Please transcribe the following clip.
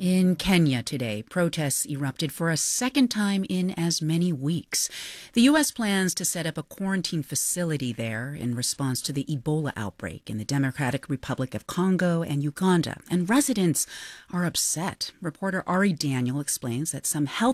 In Kenya today, protests erupted for a second time in as many weeks. The U.S. plans to set up a quarantine facility there in response to the Ebola outbreak in the Democratic Republic of Congo and Uganda, and residents are upset. Reporter Ari Daniel explains that some health